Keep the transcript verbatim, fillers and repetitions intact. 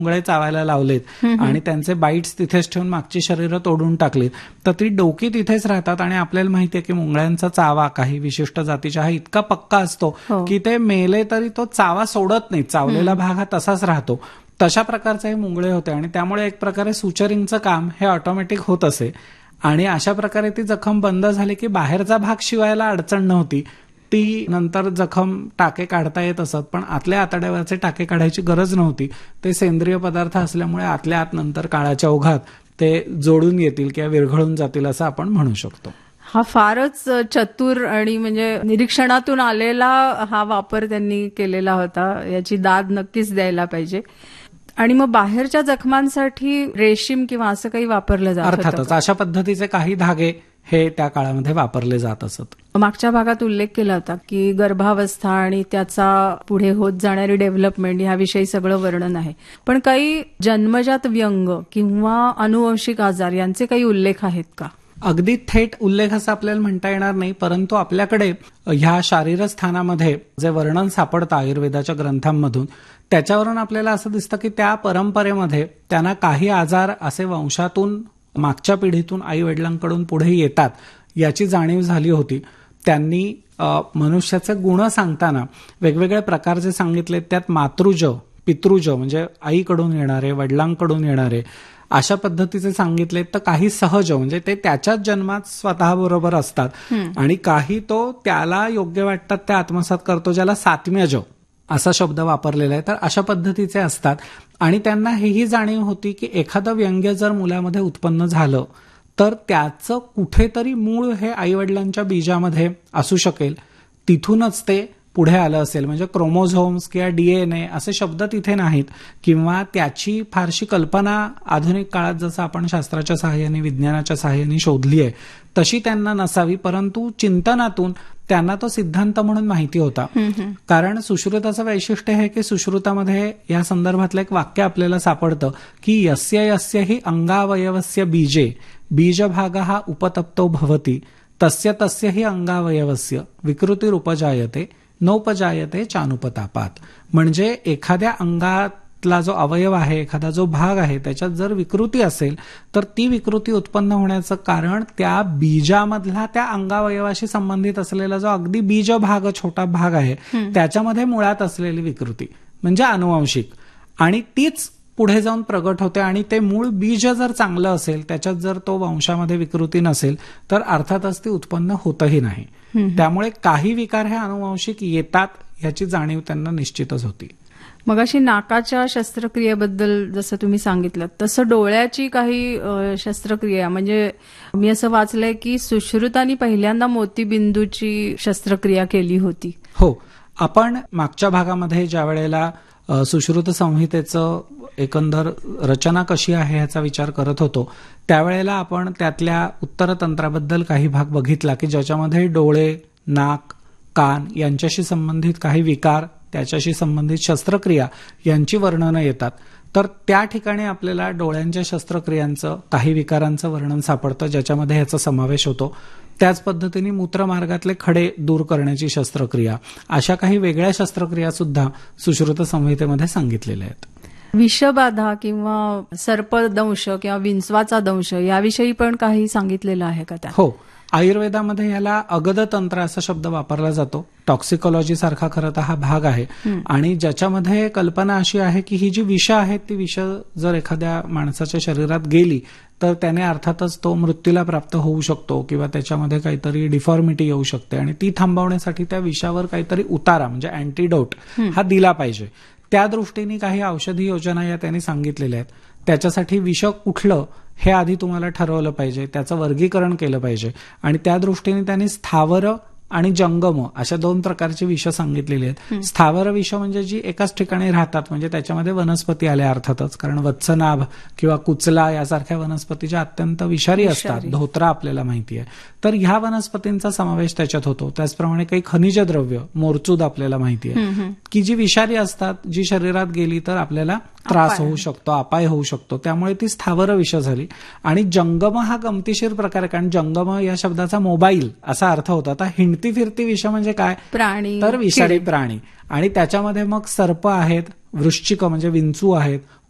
मुंगळे चावायला लावलेत आणि त्यांचे बाईट्स तिथेच ठेवून मागची शरीरं तोडून टाकलीत, तर ती डोकी तिथेच राहतात. आणि आपल्याला माहितीये की मुंगळ्यांचा चावा काही विशिष्ट जातीच्या हा इतका पक्का असतो की ते मेले तरी तो चावा सोडत नाही, चावलेला भाग हा तसाच राहतो. तशा प्रकारचे हे मुंगळे होते आणि त्यामुळे एक प्रकारे सुचरिंगचं काम हे ऑटोमॅटिक होत असे. आणि अशा प्रकारे ती जखम बंद झाली की बाहेरचा भाग शिवायला अडचण नव्हती. ती नंतर जखम टाके काढता येत असत, पण आतल्या आतड्यावरचे टाके काढायची गरज नव्हती. ते सेंद्रिय पदार्थ असल्यामुळे आतल्या आत नंतर काळाच्या ओघात ते जोडून येतील किंवा विरघळून जातील असं आपण म्हणू शकतो. हा फारच चतुर आणि म्हणजे निरीक्षणातून आलेला हा वापर त्यांनी केलेला होता, याची दाद नक्कीच द्यायला पाहिजे. आणि मग बाहेरच्या जखमांसाठी रेशीम किंवा असं काही वापरलं जात होतं? अर्थातच अशा पद्धतीचे काही धागे हे त्या काळामध्ये वापरले जात असत. मागच्या भागात उल्लेख केला होता की गर्भावस्था आणि त्याचा पुढे होत जाणारी डेव्हलपमेंट याविषयी सगळं वर्णन आहे, पण काही जन्मजात व्यंग किंवा अनुवंशिक आजार यांचे काही उल्लेख आहेत का? अगदी थेट उल्लेख असं आपल्याला म्हणता येणार नाही, परंतु आपल्याकडे ह्या शारीरस्थानामध्ये जे वर्णन सापडतं आयुर्वेदाच्या ग्रंथांमधून, त्याच्यावरून आपल्याला असं दिसतं की त्या परंपरेमध्ये त्यांना काही आजार असे वंशातून मागच्या पिढीतून आई वडिलांकडून पुढे येतात याची जाणीव झाली होती. त्यांनी मनुष्याचे गुण सांगताना वेगवेगळे प्रकार जे सांगितले त्यात मातृज, पितृज म्हणजे आईकडून येणारे, वडिलांकडून येणारे अशा पद्धतीचे सांगितले, तर काही सहज म्हणजे ते त्याच्याच जन्मात स्वतःबरोबर असतात आणि काही तो त्याला योग्य वाटतात ते आत्मसात करतो, ज्याला सात्म्यज असा शब्द वापरलेला आहे. तर अशा पद्धतीचे असतात आणि त्यांना हेही जाणीव होती की एखादं व्यंग्य जर मुलामध्ये उत्पन्न झालं तर त्याचं कुठेतरी मूळ हे आईवडिलांच्या बीजामध्ये असू शकेल, तिथूनच ते पुढे आलं असेल. म्हणजे क्रोमोझोम्स किंवा डीएनए असे शब्द तिथे नाहीत किंवा त्याची फारशी कल्पना आधुनिक काळात जसं आपण शास्त्राच्या सहाय्याने, विज्ञानाच्या सहाय्याने शोधली आहे तशी त्यांना नसावी, परंतु चिंतनातून त्यांना तो सिद्धांत म्हणून माहिती होता. कारण सुश्रुताचं वैशिष्ट्य हे की सुश्रुतामध्ये या संदर्भातलं एक वाक्य आपल्याला सापडतं की यस्य यस्य हि अंगावयवस्य बीजे बीजभाग हा उपतप्तो भवती तस्य तस्य हि अंगावयवस्य विकृतिरुपजायते नोपजायते चानुपतापात. म्हणजे एखाद्या अंगातला जो अवयव आहे, एखादा जो भाग आहे, त्याच्यात जर विकृती असेल तर ती विकृती उत्पन्न होण्याचं कारण त्या बीजामधला त्या अंगावयवाशी संबंधित असलेला जो अगदी बीज भाग, छोटा भाग आहे, त्याच्यामध्ये मुळात असलेली विकृती म्हणजे अनुवंशिक, आणि तीच पुढे जाऊन प्रगट होते. आणि ते मूळ बीज जर चांगलं असेल, त्याच्यात जर तो वंशामध्ये विकृती नसेल तर अर्थातच ती उत्पन्न होतही नाही. त्यामुळे काही विकार हे अनुवंशिक येतात याची जाणीव त्यांना निश्चितच होती. मग अशी नाकाच्या शस्त्रक्रियेबद्दल जसं तुम्ही सांगितलं तसं डोळ्याची काही शस्त्रक्रिया, म्हणजे मी असं वाचलंय की सुश्रुतांनी पहिल्यांदा मोतीबिंदूची शस्त्रक्रिया केली होती. हो, आपण मागच्या भागामध्ये ज्या वेळेला सुश्रुत संहितेचं एकंदर रचना कशी आहे ह्याचा विचार करत होतो त्यावेळेला आपण त्यातल्या उत्तरतंत्राबद्दल काही भाग बघितला की ज्याच्यामध्ये डोळे, नाक, कान यांच्याशी संबंधित काही विकार, त्याच्याशी संबंधित शस्त्रक्रिया यांची वर्णनं येतात. तर त्या ठिकाणी आपल्याला डोळ्यांच्या शस्त्रक्रियांचं, काही विकारांचं वर्णन सापडतं ज्याच्यामध्ये ह्याचा समावेश होतो. त्याच पद्धतीने मूत्रमार्गातले खडे दूर करण्याची शस्त्रक्रिया, अशा काही वेगळ्या शस्त्रक्रिया सुद्धा सुश्रुत संहितेमध्ये सांगितलेल्या आहेत. विषबाधा किंवा सर्पदंश किंवा विंचवाचा दंश याविषयी पण काही सांगितलेलं आहे का त्या? हो, आयुर्वेदामध्ये याला अगदतंत्र असा शब्द वापरला जातो. टॉक्सिकोलॉजी सारखा खरं तर हा भाग आहे आणि ज्याच्यामध्ये कल्पना अशी आहे की ही जी विष आहेत ती विष जर एखाद्या माणसाच्या शरीरात गेली तर त्याने अर्थातच तो मृत्यूला प्राप्त होऊ शकतो किंवा त्याच्यामध्ये काहीतरी डिफॉर्मिटी येऊ शकते आणि ती थांबवण्यासाठी त्या विषावर काहीतरी उतारा म्हणजे अँटीडोट हा दिला पाहिजे. त्या दृष्टीने काही औषधी योजना या त्यांनी सांगितलेल्या आहेत. त्याच्यासाठी विष कुठलं हे आधी तुम्हाला ठरवलं पाहिजे, त्याचं वर्गीकरण केलं पाहिजे आणि त्या दृष्टीने त्यांनी स्थावर आणि जंगम अशा दोन प्रकारची विष सांगितलेली आहेत. स्थावर विष म्हणजे जी एकाच ठिकाणी राहतात, म्हणजे त्याच्यामध्ये वनस्पती आल्या अर्थातच, कारण वत्सनाभ किंवा कुचला यासारख्या वनस्पती ज्या अत्यंत विषारी असतात, धोत्रा आपल्याला माहिती आहे, तर ह्या वनस्पतींचा समावेश त्याच्यात होतो. त्याचप्रमाणे काही खनिज द्रव्य, मोरचूद आपल्याला माहिती आहे की जी विषारी असतात, जी शरीरात गेली तर आपल्याला त्रास होऊ शकतो, अपाय होऊ शकतो, त्यामुळे ती स्थावर विष झाली. आणि जंगम हा गमतीशीर प्रकार आहे, कारण जंगम या शब्दाचा मोबाईल असा अर्थ होता. आता हिंडती फिरती विष म्हणजे काय? प्राणी, तर विषारी प्राणी. आणि त्याच्यामध्ये मग सर्प आहेत, वृश्चिक म्हणजे विंचू आहेत,